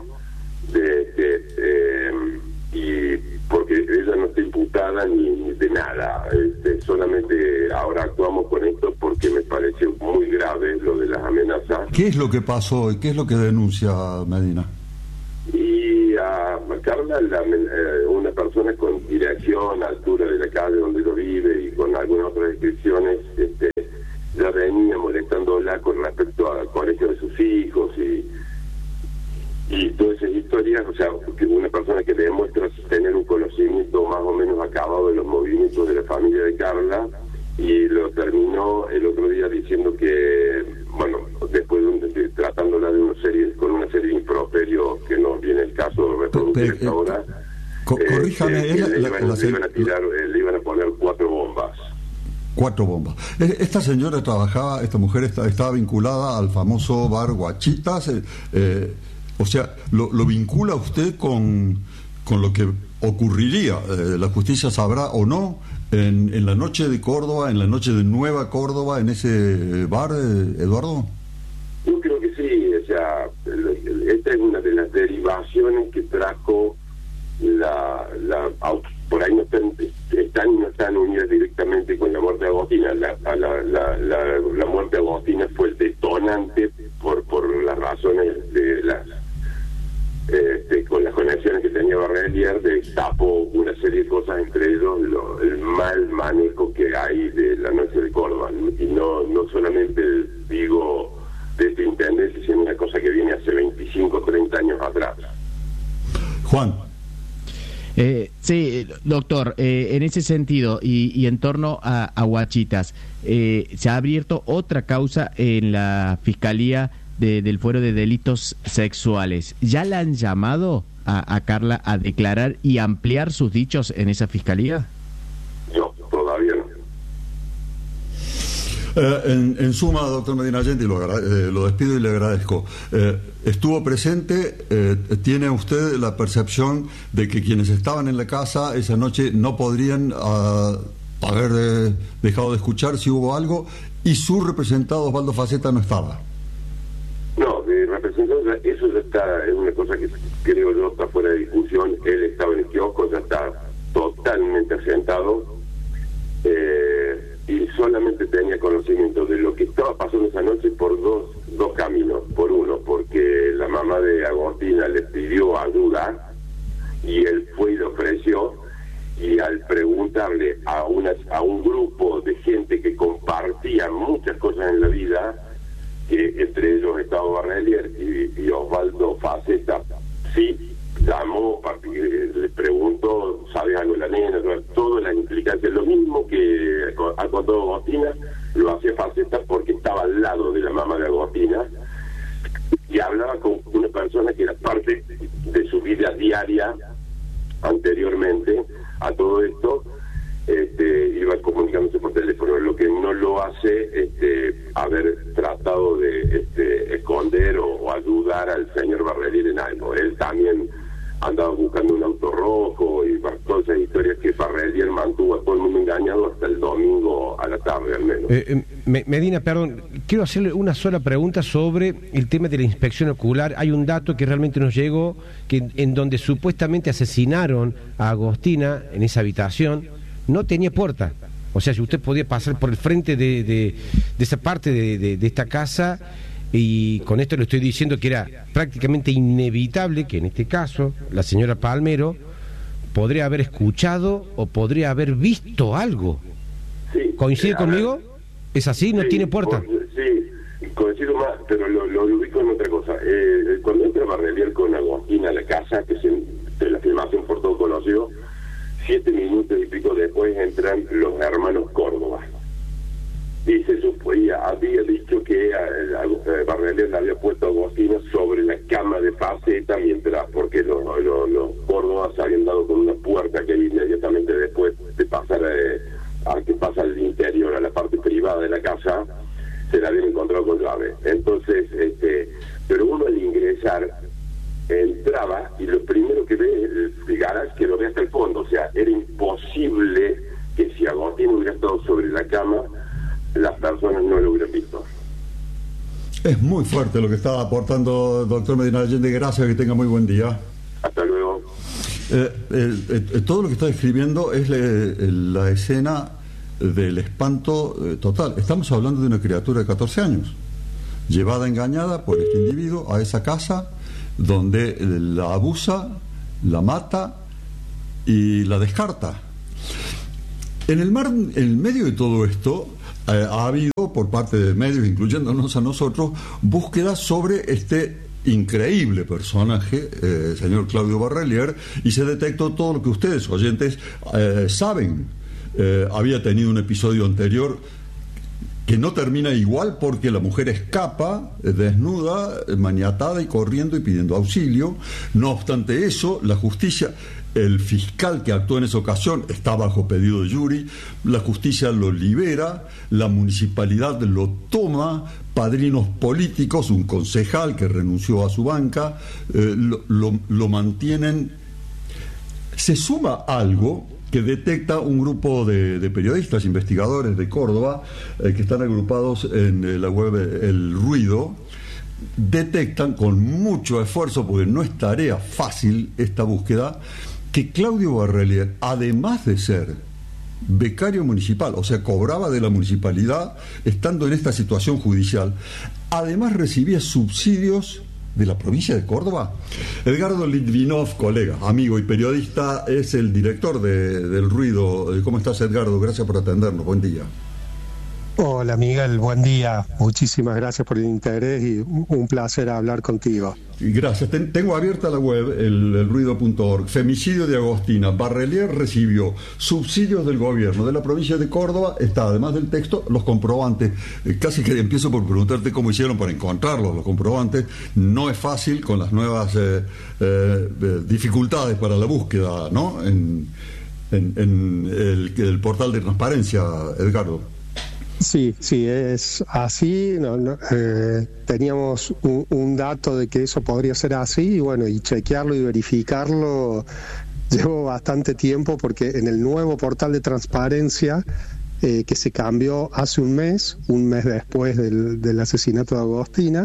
Speaker 14: y porque ella no está imputada ni de nada, solamente ahora actuamos con esto porque me parece muy grave lo de las amenazas.
Speaker 1: ¿Qué es lo que pasó y qué es lo que denuncia Medina?
Speaker 14: Y a Carla, una persona con dirección, altura de la calle donde lo vive y con algunas otras descripciones, ya venía molestándola con respecto al colegio de sus hijos y todas esas historias. O sea, que una persona que demuestra tener un conocimiento más o menos acabado de los movimientos de la familia de Carla, y lo terminó el otro día diciendo que, bueno, después tratándola de con una serie de improperios que no viene el caso de reproducir ahora.
Speaker 1: Corríjame,
Speaker 14: le iban a poner 4 bombas.
Speaker 1: 4 bombas. Esta señora esta mujer estaba vinculada al famoso bar Huachitas, o sea, ¿lo vincula usted con lo que ocurriría? ¿La justicia sabrá o no en la noche de Córdoba, en la noche de Nueva Córdoba, en ese bar, Eduardo?
Speaker 14: Yo creo que sí, o sea, esta es una de las derivaciones que trajo por ahí no están unidas directamente con la muerte de Agostina. La muerte de Agostina fue el detonante por las razones de con las conexiones que tenía Barrelier, destapó una serie de cosas, entre ellos el mal manejo que hay de la noche de Córdoba, y no solamente digo de este intendente, sino una cosa que viene hace 25 o 30 años atrás.
Speaker 1: Juan.
Speaker 15: Sí, doctor, en ese sentido y en torno a Huachitas, se ha abierto otra causa en la Fiscalía del Fuero de Delitos Sexuales. ¿Ya la han llamado a Carla a declarar y ampliar sus dichos en esa Fiscalía?
Speaker 14: No, todavía no.
Speaker 1: En suma, doctor Medina Allende, lo despido y le agradezco. Estuvo presente, ¿tiene usted la percepción de que quienes estaban en la casa esa noche no podrían haber dejado de escuchar si hubo algo, y su representado Osvaldo Faceta no estaba?
Speaker 14: No, de representado, eso ya está, es una cosa que creo yo está fuera de discusión. Él estaba en el kiosco, ya está totalmente asentado, y solamente tenía conocimiento de lo que estaba pasando esa noche por dos caminos. Por uno, porque la mamá de Agostina le pidió ayuda y él fue y le ofreció, y al preguntarle a un grupo de gente que compartía muchas cosas en la vida, que entre ellos estaba Barrelier y Osvaldo Faceta, sí llamó, le preguntó, ¿sabes algo de la nena? Todas las implicancias, lo mismo que ha contado Agostina, lo hacía Faceta porque estaba al lado de la mamá de Agostina y hablaba con una persona que era parte de su vida diaria anteriormente a todo esto. Iba comunicándose por teléfono, lo que no lo hace haber tratado de esconder o ayudar al señor Barrelier en algo. Él también andaba buscando un auto rojo y todas esas historias que Barrelier mantuvo a todo el mundo engañado hasta el domingo a la tarde al menos.
Speaker 16: Medina, perdón, quiero hacerle una sola pregunta sobre el tema de la inspección ocular. Hay un dato que realmente nos llegó, que en donde supuestamente asesinaron a Agostina en esa habitación, no tenía puerta. O sea, si usted podía pasar por el frente de esa parte de esta casa, y con esto le estoy diciendo que era prácticamente inevitable que en este caso la señora Palmero podría haber escuchado o podría haber visto algo.
Speaker 14: Sí,
Speaker 16: ¿coincide conmigo? ¿Es así? ¿No tiene puerta?
Speaker 14: Sí, coincido más, pero lo ubico en otra cosa. Cuando entra Barrelier con Agostina a la casa, que de la filmación por todo conocido, 7 minutos y pico después entran los hermanos Córdoba. y se suponía, había dicho que Barrelier le había puesto a Agostina sobre la cama de faceta porque los Córdobas se habían dado con una puerta que inmediatamente después de pasar que pasa al interior, a la parte privada de la casa, se la habían encontrado con llave. Entonces, pero uno al ingresar entraba y lo primero que ve el garage, que lo ve hasta el fondo, o sea, era imposible que si Agostina hubiera estado sobre la cama, las personas no lo hubieran visto.
Speaker 1: Es muy fuerte lo que está aportando doctor Medina Allende. Gracias, que tenga muy buen día.
Speaker 14: Hasta luego.
Speaker 1: Todo lo que está describiendo es la escena del espanto total. Estamos hablando de una criatura de 14 años, llevada engañada por este individuo a esa casa donde la abusa, la mata y la descarta. En el medio de todo esto ha habido por parte de medios, incluyéndonos a nosotros, búsquedas sobre este increíble personaje, señor Claudio Barrelier, y se detectó todo lo que ustedes, oyentes, saben. Había tenido un episodio anterior que no termina igual porque la mujer escapa desnuda, maniatada y corriendo y pidiendo auxilio. No obstante eso, la justicia, el fiscal que actuó en esa ocasión está bajo pedido de jury, la justicia lo libera, la municipalidad lo toma, padrinos políticos, un concejal que renunció a su banca, lo mantienen. Se suma algo que detecta un grupo de periodistas, investigadores de Córdoba, que están agrupados en la web El Ruido. Detectan con mucho esfuerzo, porque no es tarea fácil esta búsqueda, que Claudio Barrelier, además de ser becario municipal, o sea, cobraba de la municipalidad estando en esta situación judicial, además recibía subsidios de la provincia de Córdoba. Edgardo Litvinov, colega, amigo y periodista, es el director del Ruido. ¿Cómo estás, Edgardo? Gracias por atendernos. Buen día.
Speaker 17: Hola, Miguel, buen día. Muchísimas gracias por el interés y un placer hablar contigo.
Speaker 1: Gracias. Tengo abierta la web, elruido.org. Femicidio de Agostina. Barrelier recibió subsidios del gobierno de la provincia de Córdoba. Está, además del texto, los comprobantes. Casi que empiezo por preguntarte cómo hicieron para encontrarlos, los comprobantes. No es fácil con las nuevas dificultades para la búsqueda, ¿no? En el portal de transparencia, Edgardo.
Speaker 17: Sí, es así. Teníamos un dato de que eso podría ser así, y bueno, y chequearlo y verificarlo llevó bastante tiempo, porque en el nuevo portal de transparencia que se cambió hace un mes después del asesinato de Agostina,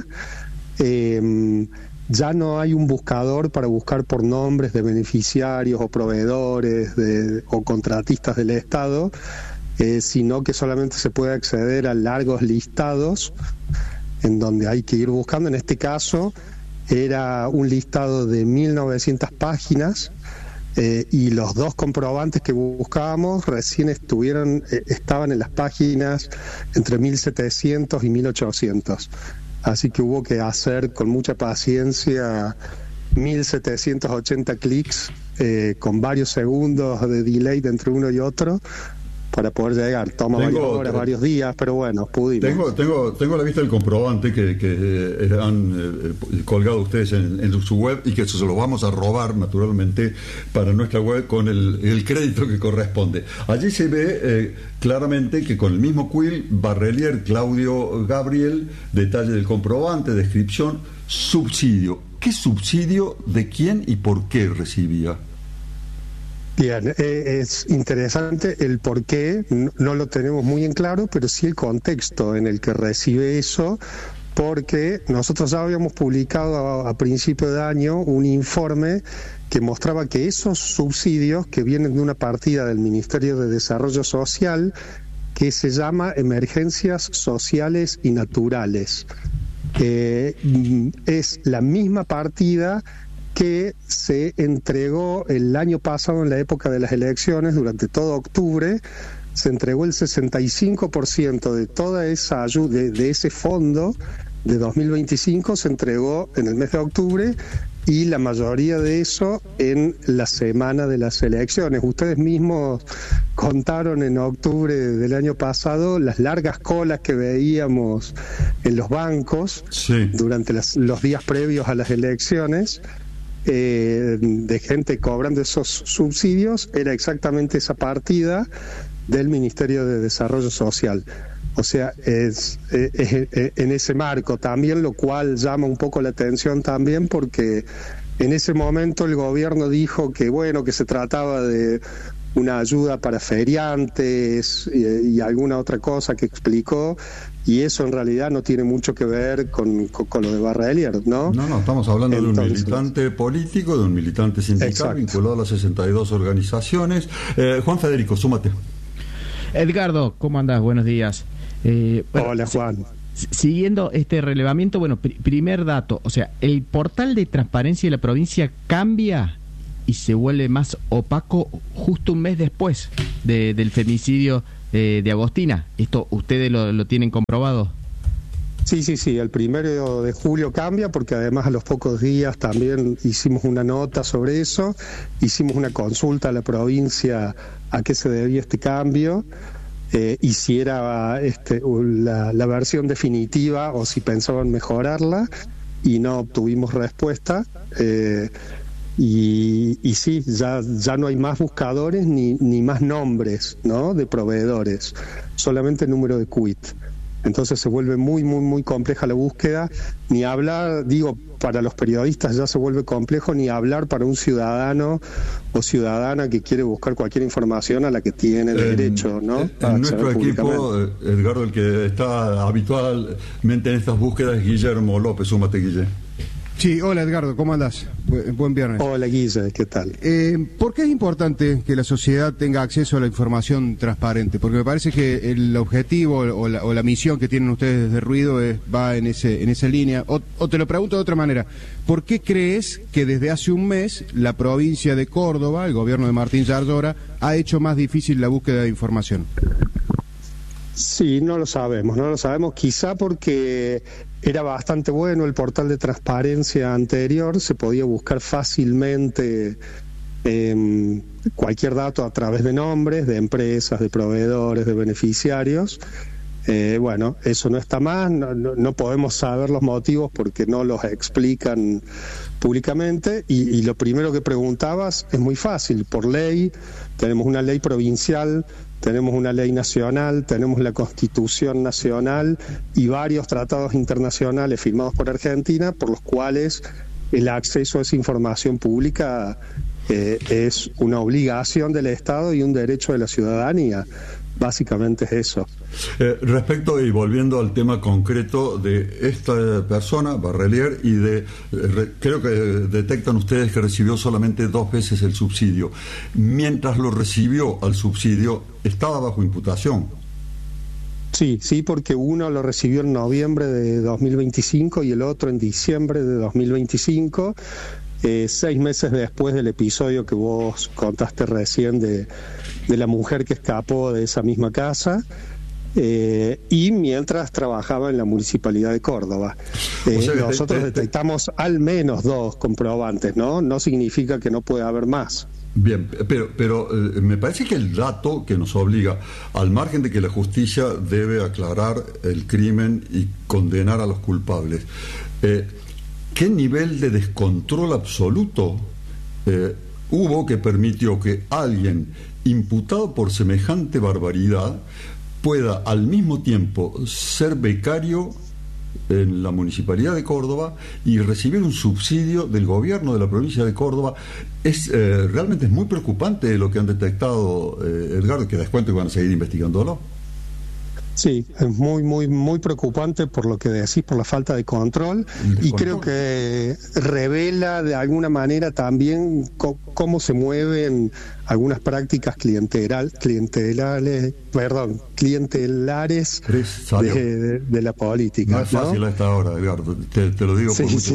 Speaker 17: ya no hay un buscador para buscar por nombres de beneficiarios o proveedores o contratistas del Estado, sino que solamente se puede acceder a largos listados en donde hay que ir buscando. En este caso era un listado de 1900 páginas, y los dos comprobantes que buscábamos recién estaban en las páginas entre 1700 y 1800, así que hubo que hacer con mucha paciencia 1780 clics con varios segundos de delay entre uno y otro para poder llegar. Toma varias horas, varios días, pero bueno, pudimos.
Speaker 1: Tengo la vista del comprobante que han colgado ustedes en su web, y que eso se lo vamos a robar naturalmente para nuestra web con el crédito que corresponde. Allí se ve claramente que con el mismo quill, Barrelier, Claudio Gabriel, detalle del comprobante, descripción, subsidio. ¿Qué subsidio, de quién y por qué recibía?
Speaker 17: Bien, es interesante el por qué, no lo tenemos muy en claro, pero sí el contexto en el que recibe eso, porque nosotros ya habíamos publicado a principio de año un informe que mostraba que esos subsidios, que vienen de una partida del Ministerio de Desarrollo Social que se llama Emergencias Sociales y Naturales, es la misma partida que se entregó el año pasado en la época de las elecciones. Durante todo octubre se entregó el 65% de toda esa ayuda, de ese fondo de 2025 se entregó en el mes de octubre, y la mayoría de eso en la semana de las elecciones. Ustedes mismos contaron en octubre del año pasado las largas colas que veíamos en los bancos durante los días previos a las elecciones, de gente cobrando esos subsidios. Era exactamente esa partida del Ministerio de Desarrollo Social. O sea, es en ese marco también, lo cual llama un poco la atención también, porque en ese momento el gobierno dijo que, bueno, que se trataba de una ayuda para feriantes y alguna otra cosa que explicó, y eso en realidad no tiene mucho que ver con lo de Barrelier, ¿no? No,
Speaker 1: estamos hablando de un militante político, de un militante sindical vinculado a las 62 organizaciones. Juan Federico, súmate.
Speaker 15: Edgardo, ¿cómo andás? Buenos días.
Speaker 17: Hola, Juan.
Speaker 15: Siguiendo este relevamiento, bueno, primer dato, o sea, el portal de transparencia de la provincia cambia y se vuelve más opaco justo un mes después del femicidio de Agostina. ¿Esto ustedes lo tienen comprobado?
Speaker 17: Sí, el 1 de julio cambia, porque además a los pocos días también hicimos una nota sobre eso, hicimos una consulta a la provincia a qué se debía este cambio, y si era la versión definitiva o si pensaban mejorarla, y no obtuvimos respuesta. Y sí, ya no hay más buscadores ni más nombres, ¿no?, de proveedores, solamente número de quit. Entonces se vuelve muy, muy, muy compleja la búsqueda. Ni hablar, digo, para los periodistas ya se vuelve complejo, ni hablar para un ciudadano o ciudadana que quiere buscar cualquier información a la que tiene derecho, ¿no?
Speaker 1: En nuestro equipo, Edgardo, el que está habitualmente en estas búsquedas es Guillermo López. Súmate, Guille.
Speaker 10: Sí, hola Edgardo, ¿cómo andás? Buen viernes.
Speaker 17: Hola Guille, ¿qué tal?
Speaker 10: ¿Por qué es importante que la sociedad tenga acceso a la información transparente? Porque me parece que el objetivo o la misión que tienen ustedes desde Ruido va en esa línea. O te lo pregunto de otra manera, ¿por qué crees que desde hace un mes la provincia de Córdoba, el gobierno de Martín Yardora, ha hecho más difícil la búsqueda de información?
Speaker 17: Sí, no lo sabemos, quizá porque era bastante bueno el portal de transparencia anterior, se podía buscar fácilmente cualquier dato a través de nombres, de empresas, de proveedores, de beneficiarios. Bueno, eso no está más, no podemos saber los motivos porque no los explican públicamente, y lo primero que preguntabas es muy fácil. Por ley, tenemos una ley provincial, tenemos una ley nacional, tenemos la Constitución Nacional y varios tratados internacionales firmados por Argentina, por los cuales el acceso a esa información pública es una obligación del Estado y un derecho de la ciudadanía. Básicamente es eso.
Speaker 1: Respecto y volviendo al tema concreto de esta persona, Barrelier, y creo que detectan ustedes que recibió solamente 2 veces el subsidio. Mientras lo recibió al subsidio, estaba bajo imputación.
Speaker 17: Sí, porque uno lo recibió en noviembre de 2025 y el otro en diciembre de 2025. 6 meses después del episodio que vos contaste recién de la mujer que escapó de esa misma casa, y mientras trabajaba en la Municipalidad de Córdoba. Nosotros detectamos al menos 2 comprobantes, ¿no? No significa que no pueda haber más.
Speaker 1: Bien, pero me parece que el dato que nos obliga, al margen de que la justicia debe aclarar el crimen y condenar a los culpables, ¿qué nivel de descontrol absoluto hubo que permitió que alguien imputado por semejante barbaridad pueda al mismo tiempo ser becario en la Municipalidad de Córdoba y recibir un subsidio del gobierno de la provincia de Córdoba? Realmente es muy preocupante lo que han detectado, Edgardo, que descuento que van a seguir investigándolo.
Speaker 17: Sí, es muy, muy, muy preocupante por lo que decís, por la falta de control, y creo que revela de alguna manera también cómo se mueven algunas prácticas clientelares de la política.
Speaker 1: No es fácil a esta hora, Edgardo, te lo digo por mucho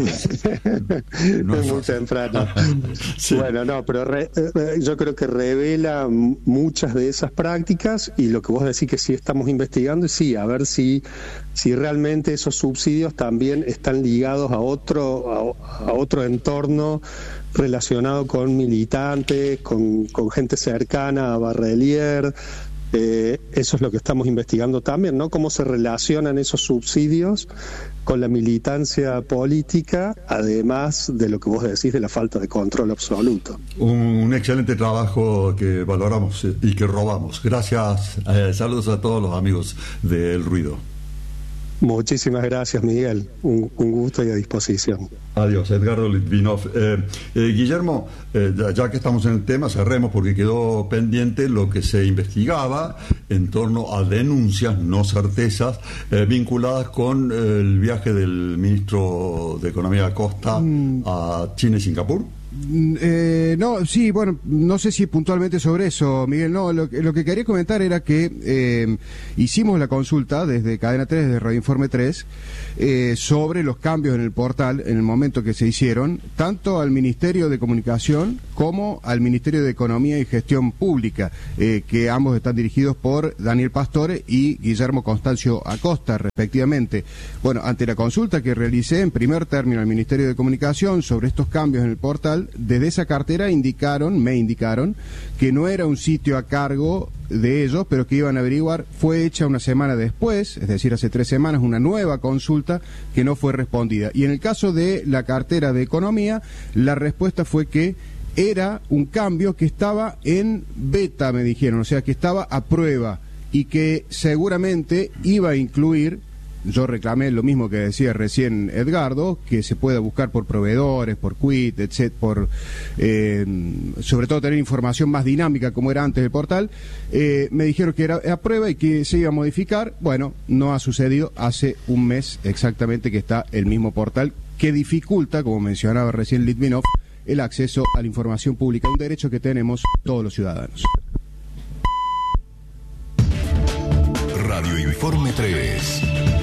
Speaker 17: No es muy temprano. Sí. Bueno, no, pero yo creo que revela muchas de esas prácticas, y lo que vos decís que sí estamos investigando, y sí, a ver si realmente esos subsidios también están ligados a otro entorno relacionado con militantes, con gente cercana a Barrelier. Eso es lo que estamos investigando también, ¿no? Cómo se relacionan esos subsidios con la militancia política, además de lo que vos decís de la falta de control absoluto.
Speaker 1: Un excelente trabajo que valoramos y que robamos. Gracias, saludos a todos los amigos del Ruido.
Speaker 17: Muchísimas gracias, Miguel. Un gusto y a disposición.
Speaker 1: Adiós, Edgardo Litvinov. Guillermo, ya que estamos en el tema, cerremos porque quedó pendiente lo que se investigaba en torno a denuncias, no certezas, vinculadas con el viaje del ministro de Economía Acosta a China y Singapur.
Speaker 10: No, sí, bueno, no sé si puntualmente sobre eso, Miguel. No, lo que quería comentar era que hicimos la consulta desde Cadena 3, desde Radio Informe 3, sobre los cambios en el portal en el momento que se hicieron, tanto al Ministerio de Comunicación como al Ministerio de Economía y Gestión Pública, que ambos están dirigidos por Daniel Pastore y Guillermo Constancio Acosta, respectivamente. Bueno, ante la consulta que realicé en primer término al Ministerio de Comunicación sobre estos cambios en el portal, desde esa cartera me indicaron que no era un sitio a cargo de ellos, pero que iban a averiguar. Fue hecha una semana después, es decir, hace 3 semanas, una nueva consulta que no fue respondida. Y en el caso de la cartera de Economía, la respuesta fue que era un cambio que estaba en beta, me dijeron, o sea, que estaba a prueba y que seguramente iba a incluir. Yo reclamé lo mismo que decía recién Edgardo, que se pueda buscar por proveedores, por quit, etc., sobre todo tener información más dinámica como era antes del portal. Me dijeron que era a prueba y que se iba a modificar. Bueno, no ha sucedido. Hace un mes exactamente que está el mismo portal, que dificulta, como mencionaba recién Litvinov, el acceso a la información pública, un derecho que tenemos todos los ciudadanos.
Speaker 5: Radio Informe 3.